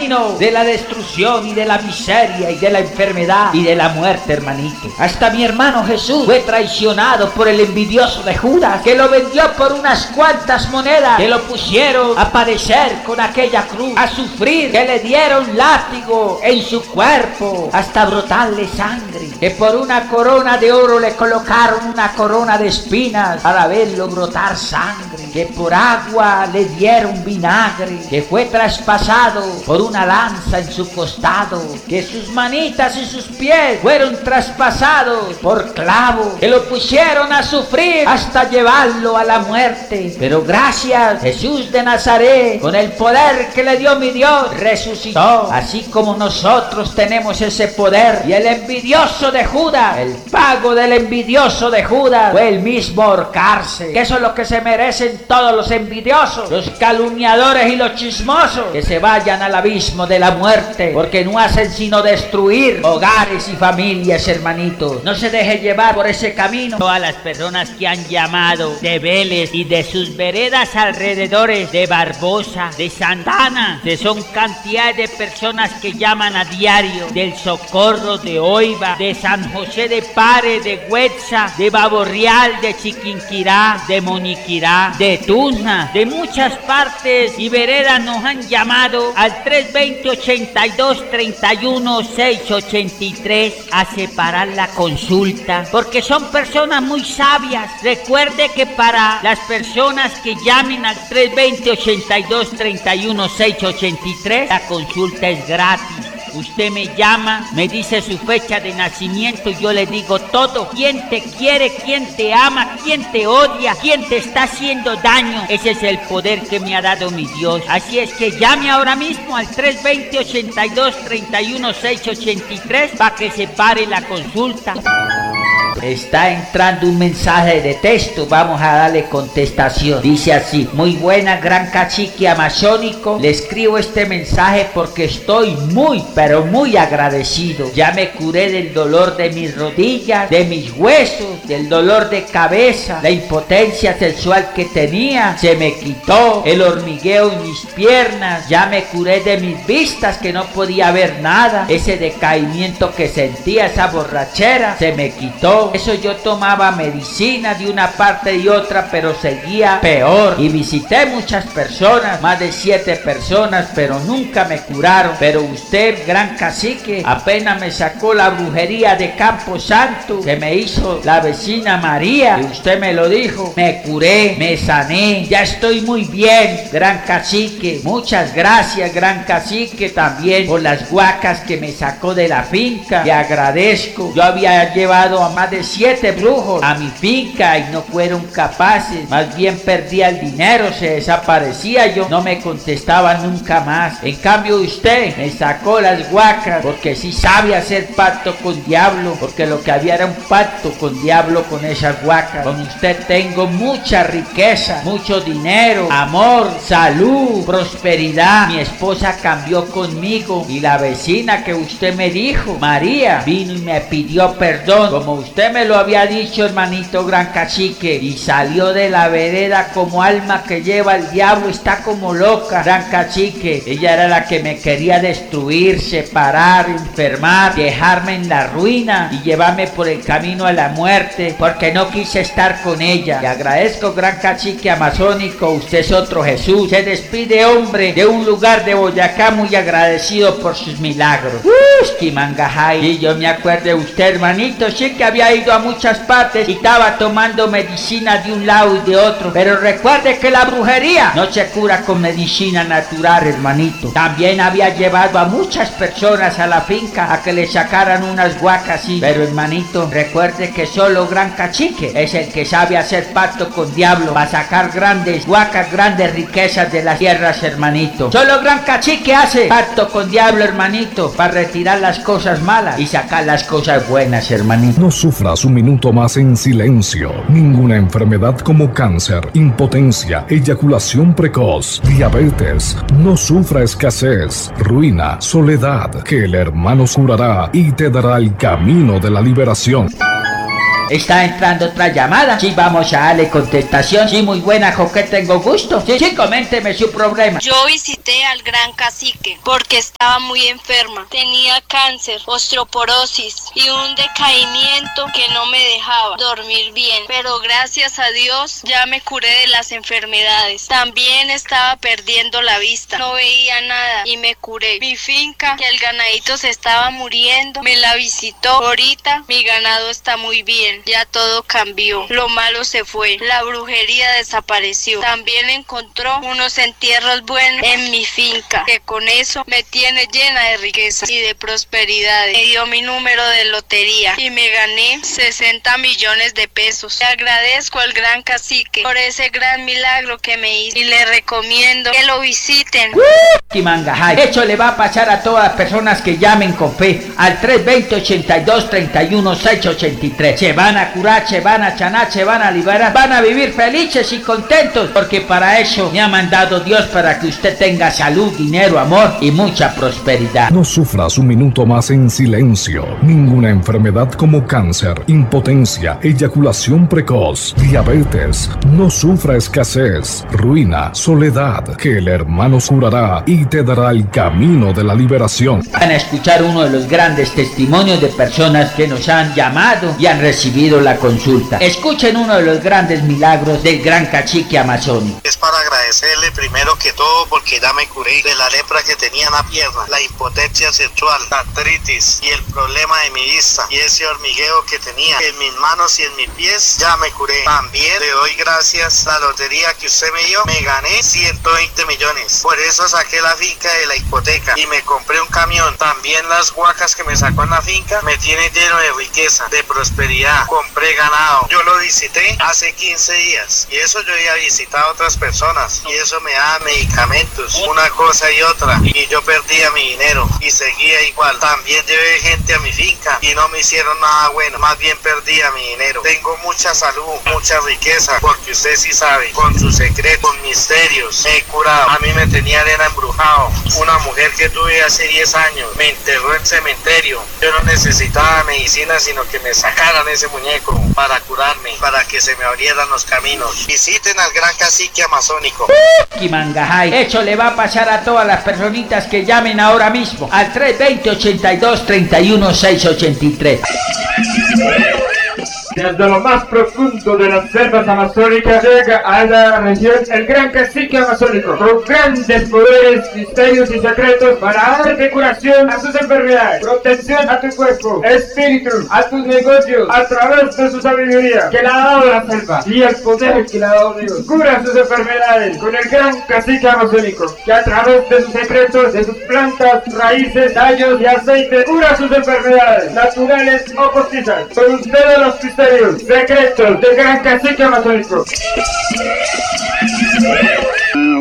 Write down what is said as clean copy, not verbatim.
camino de la destrucción y de la miseria y de la enfermedad y de la muerte, hermanito. Hasta mi hermano Jesús fue traicionado por el envidioso de Judas, que lo vendió por unas cuantas monedas, que lo pusieron a padecer con aquella cruz, a sufrir, que le dieron látigo en su cuerpo hasta brotarle sangre, que por una corona de oro le colocaron una corona de espinas para verlo brotar sangre, que por agua le dieron vinagre, que fue traspasado por una lanza en su costado, que sus manitas y sus pies fueron traspasados por clavos, que lo pusieron a sufrir hasta llevarlo a la muerte. Pero gracias, Jesús de Nazaret, con el poder que le dio mi Dios, resucitó, así como nosotros tenemos ese poder. Y el envidioso de Judas, el pago del envidioso de Judas fue el mismo ahorcarse, que eso es lo que se merecen todos los envidiosos, los calumniadores y los chismosos, que se vayan al abismo de la muerte, porque no hacen sino destruir hogares y familias, hermanito. No se deje llevar por ese camino. Todas las personas que han llamado de Vélez y de sus veredas alrededores, de Barbosa, de Santana, que son cantidades de personas que llaman a diario, del Socorro, de Oiva, de San José de Pare, de Huetza, de Baborreal, de Chiquinquirá, de Moniquirá, de Tuzna, de muchas partes y veredas nos han llamado al 320-82-31-683 a separar la consulta, porque son personas muy sabias. Recuerde que para las personas que llamen al 320-82-31-683 la consulta es gratis. Usted me llama, me dice su fecha de nacimiento, yo le digo todo. ¿Quién te quiere? ¿Quién te ama? ¿Quién te odia? ¿Quién te está haciendo daño? Ese es el poder que me ha dado mi Dios. Así es que llame ahora mismo al 320-82-31-683 para que se pare la consulta. Está entrando un mensaje de texto, vamos a darle contestación. Dice así: muy buena, gran cacique amazónico, le escribo este mensaje porque estoy muy, pero muy agradecido. Ya me curé del dolor de mis rodillas, de mis huesos, del dolor de cabeza, la impotencia sexual que tenía, se me quitó, el hormigueo en mis piernas, ya me curé de mis vistas que no podía ver nada, ese decaimiento que sentía, esa borrachera, se me quitó. Eso yo tomaba medicina de una parte y otra, pero seguía peor. Y visité muchas personas, más de 7 personas, pero nunca me curaron. Pero usted, gran cacique, apenas me sacó la brujería de Campo Santo que me hizo la vecina María, y usted me lo dijo, me curé, me sané, ya estoy muy bien, gran cacique. Muchas gracias, gran cacique, también por las guacas que me sacó de la finca. Le agradezco. Yo había llevado a más de 7 brujos a mi finca y no fueron capaces, más bien perdía el dinero, se desaparecía yo, no me contestaban nunca más. En cambio usted me sacó las guacas, porque sí sabe hacer pacto con diablo, porque lo que había era un pacto con diablo con esas guacas. Con usted tengo mucha riqueza, mucho dinero, amor, salud, prosperidad. Mi esposa cambió conmigo y la vecina que usted me dijo, María, vino y me pidió perdón, como usted me lo había dicho, hermanito gran cacique, y salió de la vereda como alma que lleva el diablo, está como loca, gran cacique. Ella era la que me quería destruir, separar, enfermar, dejarme en la ruina y llevarme por el camino a la muerte, porque no quise estar con ella. Le agradezco, gran cacique amazónico, usted es otro Jesús. Se despide, hombre, de un lugar de Boyacá, muy agradecido por sus milagros. Kimangajay. Y yo me acuerdo de usted, hermanito, sí que había ido a muchas partes y estaba tomando medicina de un lado y de otro, pero recuerde que la brujería no se cura con medicina natural, hermanito. También había llevado a muchas personas a la finca a que le sacaran unas guacas, sí, pero hermanito, recuerde que solo gran cacique es el que sabe hacer pacto con diablo para sacar grandes guacas, grandes riquezas de las tierras, hermanito. Solo gran cacique hace pacto con diablo, hermanito, para retirar las cosas malas y sacar las cosas buenas, hermanito. No sufras un minuto más en silencio. Ninguna enfermedad como cáncer, impotencia, eyaculación precoz, diabetes, no sufra escasez, ruina, soledad, que el hermano curará y te dará el camino de la liberación. Está entrando otra llamada. Sí, vamos a darle contestación. Sí, muy buena, ¿con qué tengo gusto? Sí, coménteme su problema. Yo visité al gran cacique porque estaba muy enferma. Tenía cáncer, osteoporosis y un decaimiento que no me dejaba dormir bien. Pero gracias a Dios ya me curé de las enfermedades. También estaba perdiendo la vista. No veía nada y me curé. Mi finca, que el ganadito se estaba muriendo, me la visitó. Ahorita mi ganado está muy bien. Ya todo cambió. Lo malo se fue. La brujería desapareció. También encontró unos entierros buenos en mi finca, que con eso me tiene llena de riqueza y de prosperidad. Me dio mi número de lotería y me gané 60 millones de pesos. Le agradezco al gran cacique por ese gran milagro que me hizo y le recomiendo que lo visiten. Mangajay. Eso le va a pasar a todas las personas que llamen con fe al 320-82-31-683. Se van a curar, se van a sanar, se van a liberar, van a vivir felices y contentos, porque para eso me ha mandado Dios, para que usted tenga salud, dinero, amor y mucha prosperidad. No sufras un minuto más en silencio. Ninguna enfermedad como cáncer, impotencia, eyaculación precoz, diabetes, no sufra escasez, ruina, soledad, que el hermano curará y te dará el camino de la liberación. Van a escuchar uno de los grandes testimonios de personas que nos han llamado y han recibido la consulta. Escuchen uno de los grandes milagros del gran cacique amazónico. Es para agradecerle primero que todo porque ya me curé de la lepra que tenía en la pierna, la impotencia sexual, la artritis y el problema de mi vista y ese hormigueo que tenía en mis manos y en mis pies. Ya me curé. También le doy gracias a la lotería que usted me dio. Me gané 120 millones. Por eso saqué la finca de la hipoteca y me compré un camión. También las huacas que me sacó en la finca me tiene lleno de riqueza, de prosperidad. Compré ganado. Yo lo visité hace 15 días y eso yo había visitado a otras personas y eso me da medicamentos, una cosa y otra, y yo perdía mi dinero y seguía igual. También llevé gente a mi finca y no me hicieron nada bueno, más bien perdía mi dinero. Tengo mucha salud, mucha riqueza, porque usted sí sabe, con sus secretos, misterios, me he curado. A mí me tenía arena embrujado. Una mujer que tuve hace 10 años me enterró en cementerio. Yo no necesitaba medicina, sino que me sacaran ese muñeco para curarme, para que se me abrieran los caminos. Visiten al gran cacique amazónico. Mangajay. Eso le va a pasar a todas las personitas que llamen ahora mismo al 320-82-31-683. Desde lo más profundo de las selvas amazónicas llega a la región el gran cacique amazónico, con grandes poderes, misterios y secretos para darte curación a sus enfermedades, protección a tu cuerpo, espíritu, a tus negocios, a través de su sabiduría que le ha dado la selva y el poder que le ha dado Dios. Cura sus enfermedades con el gran cacique amazónico, que a través de sus secretos, de sus plantas, raíces, tallos y aceites, cura sus enfermedades naturales o postizas. Con ustedes los misterios secretos del gran cacique amazónico.